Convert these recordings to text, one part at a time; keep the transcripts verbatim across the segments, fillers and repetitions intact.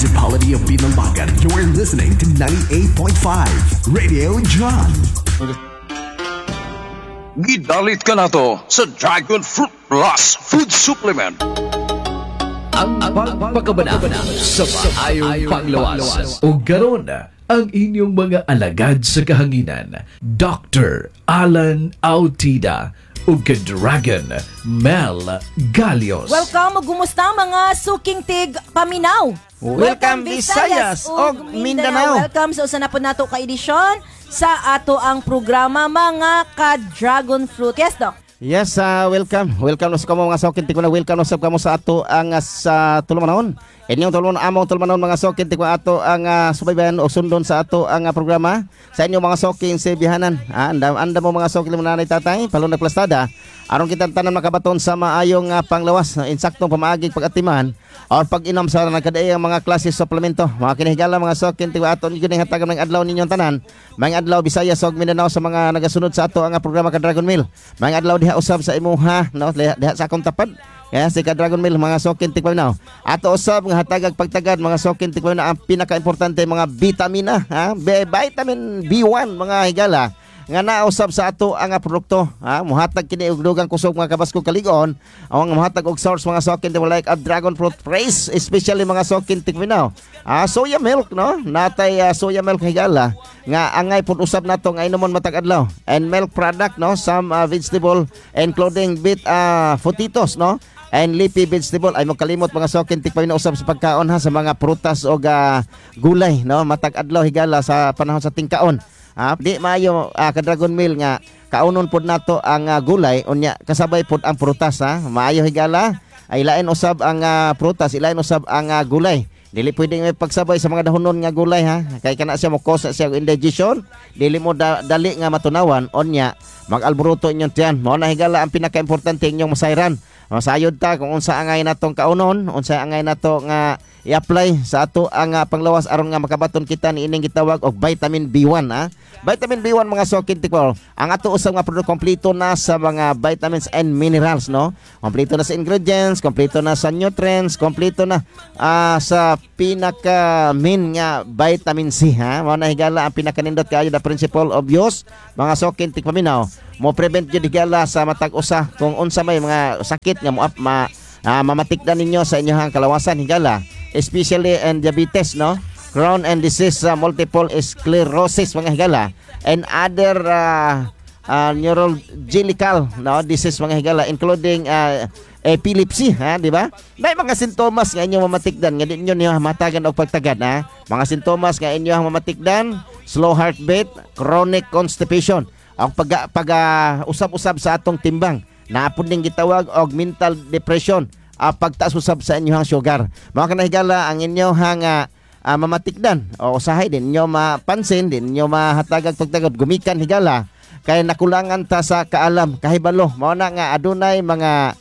Municipality of Binambagan. You're listening to ninety-eight point five Radio John. Gidalit ka na to sa Dragon Fruit Plus Food Supplement. Ang pagpakabanabana sa maayong panglawas. O garon ang inyong mga alagad sa kahanginan. Doctor Alan Autida o ka-Dragon Mel Galios. Welcome o gumusta mga suking tig paminaw. Welcome Visayas o Mindanao. Welcome sa usa na po nato ka edisyon sa ato ang programa mga ka-Dragon Fruit. Yes, Doc? Yes, uh, welcome. Welcome sa kamo mga sokin. Tiguna welcome sa kamo sa ato ang uh, sa tulumanon. Inyong tulumanon, among tulumanon mga sokin. Tiguna ato ang uh, subaybayan o sundon sa ato ang uh, programa. Sa inyo mga sokin sa bihanan. Ah, anda, anda mo mga sokin mo nanay tatay. Palong nagplastada. Aron kita tanan makabaton sa maayong uh, panglawas. Insaktong pamaagig pag-atiman. Or pag-inom sa nagkadaay ang mga klase suplemento. Mga kinahigala mga sokin. Tiguna ato ninyo hatagan ng adlaw ninyong tanan. Mga adlaw Bisayas ug Mindanao sa mga nagasunod sa ato ang uh, programa ka Dragon Meal. Mga adlaw diha usab sa imuha no diha sa akong tapad kaya si ka Dragon Meal mga sokin tikpaw na ato usab nga hatagag pagtagad mga sokin tikpaw na ang pinaka-importante mga vitamina ha B- vitamin B one mga higala nga nausab sa ato ang produkto ha muhatag kini og dugang kusog mga kabasko kaligon ang muhatag og source mga sokin tipo like a dragon fruit praise especially mga sokin tikminaw ah soya milk no natay uh, soya milk higala nga angay pud usab nato nga inomon matag adlaw and milk product no some uh, vegetable including bit uh, potatoes no and leafy vegetable ay mo kalimot mga sokin tikpay na usab sa pagkaon ha sa mga prutas o uh, gulay no matag adlaw higala sa panahon sa tingkaon. Ah, di maayo ah, ka Dragon Meal nga kaunon pod nato ang uh, gulay unya kasabay pod ang prutas ha. Maayo higala ay lain usab ang uh, prutas, ilain usab ang uh, gulay. Dili pwedeng may pagsabay sa mga dahonon nga gulay ha. Kay kana siya mo cause siya indigestion, dili mo da, dali nga matunawan unya mag-alboroto inyong tiyan. Mao na higala ang pinaka-importante inyong masayran. Masayod ta kung unsa angay natong kaunon, unsa angay nato nga i-apply sa ato ang uh, panglawas aron nga makabaton kita ni ining gitawag og vitamin B one ha. Vitamin B one mga sokin tikol. Ang ato usab nga produkto kompleto na sa mga vitamins and minerals no. Kompleto na sa ingredients, kompleto na sa nutrients, kompleto na uh, sa pinaka main nga vitamin C ha. Mao na higala ang pinakanindot kaayo the principle of use mga sokin tikpaminaw. Mo prevent jud higala sa matag usa kung unsa may mga sakit nga mo ma uh, mamatikdan ninyo sa inyong kalawasan higala. Especially in diabetes no, Crohn and disease, uh, multiple sclerosis mga higala, and other uh, uh, neurological no disease mga higala including uh, epilepsy ha di ba? May mga sintomas nga inyong mamatikdan nga di inyo niyo matagan og pagtagad ha. Mga sintomas nga inyong mamatikdan, slow heartbeat, chronic constipation, ang pag pag uh, usab-usab sa atong timbang, naapod ning gitawag og mental depression. Uh, pagtaas usab sa inyong sugar. Mga kanahigala ang inyong uh, uh, mamatikdan o usahay din inyo mapansin din inyo mahatagag pagtagod gumikan higala kay nakulangan ta sa kaalam kahibalo. Mao na nga adunay mga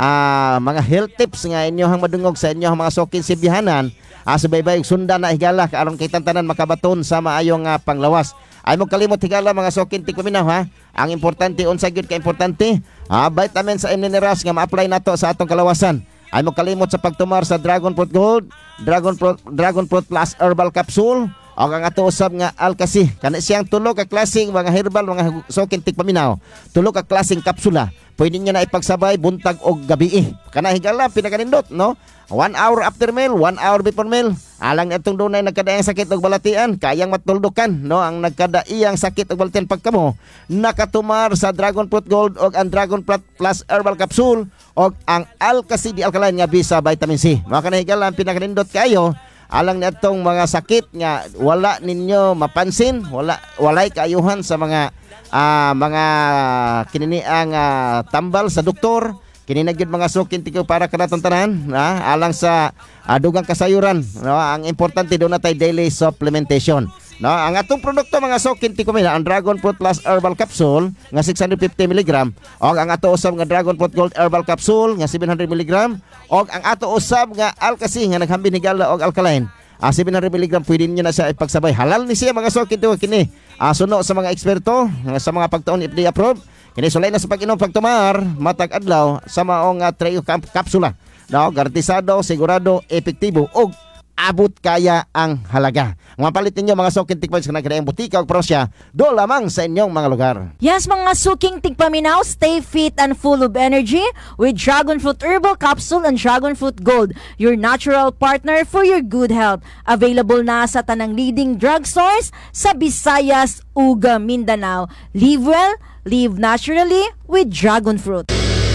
uh, mga health tips nga inyong madungog sa inyong mga sokin sibihanan. Uh, subaybay sundan na higala aron kay tantanan makabaton sa maayong uh, panglawas. Ay mo kalimot higala mga sokin tikuminaw ha. Ang importante unsa gyud ka importante ah, vitamins and minerals nga ma-apply nato sa atong kalawasan. Ay mo kalimot sa pagtumar sa Dragon Fruit Gold, Dragon Fruit, Dragon Fruit Plus Herbal Capsule o ang ato usab nga Alkasi. Kana siyang tulo ka klaseng mga herbal mga sokin tikpaminaw. Tulo ka klaseng kapsula. Pwede niyo na ipagsabay buntag og gabi. Kana higala pinakanindot no. One hour after meal, one hour before meal. Alang itong dunay nagkadaiyang sakit og balatian, kayang matuldukan no ang nagkadaiyang sakit og balatian pagkamo nakatumar sa Dragon Fruit Gold og ang Dragon Fruit Plus Herbal Capsule og ang Alkasi di alkaline nga bisa vitamin C. Mao kana higala ang pinakanindot kayo alang nitong mga sakit nga wala ninyo mapansin, wala walay kaayuhan sa mga uh, mga kininiang uh, tambal sa doktor. Kini na gyud mga sukin tikaw para kanatong tanan ha? Alang sa uh, dugang kasayuran no? Ang importante do natay daily supplementation no? Ang atong produkto mga sukin tikaw ang Dragon Fruit Plus Herbal Capsule nga six hundred fifty milligram o ang ato usab nga Dragon Fruit Gold Herbal Capsule nga seven hundred milligram o ang ato usab nga Alkasi nga naghambin higala og alkaline uh, seven hundred milligram pwede niyo na siya ipagsabay. Halal ni siya mga sukin tikaw kini uh, suno sa mga eksperto uh, sa mga pagtuon F D A approved. Kini sulay na sa pag-inom pagtumar matag adlaw sa maong uh, tray kap- kapsula no garantisado sigurado epektibo ug abot kaya ang halaga. Ang mapalit ninyo mga suking tikman sa nagkadaang butika o prosya, do lamang sa inyong mga lugar. Yes, mga suking tigpaminaw, stay fit and full of energy with Dragon Fruit Herbal Capsule and Dragon Fruit Gold, your natural partner for your good health. Available na sa tanang leading drugstores sa Visayas, Uga, Mindanao. Live well, live naturally with Dragon Fruit.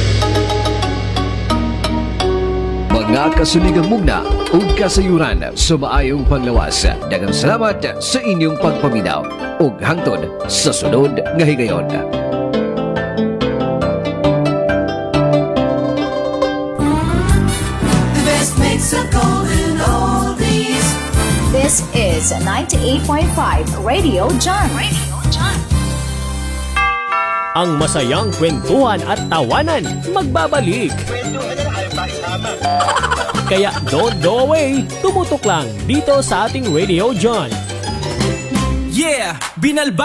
Mga kasuligang mugna o kasayuran sa maayong panglawas. Daghang salamat sa inyong pagpaminaw ug hangtod sa sunod nga higayon. This is ninety-eight point five Radio John. Radio John. Ang masayang kwentuhan at tawanan magbabalik. Kaya don't go away, tumutok lang dito sa ating Radio John. Yeah! Binalba